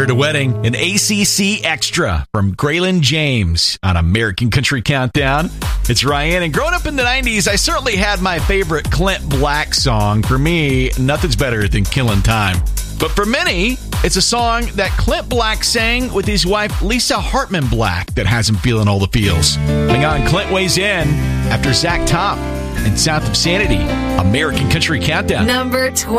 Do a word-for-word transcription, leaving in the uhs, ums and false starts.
at a wedding, an A C C extra from Graylin James on American Country Countdown. It's Ryan, and growing up in the nineties, I certainly had my favorite Clint Black song. For me, nothing's better than Killing Time. But for many, it's a song that Clint Black sang with his wife, Lisa Hartman Black, that has him feeling all the feels. Hang on, Clint weighs in after Zach Top and South of Sanity, American Country Countdown. Number twenty.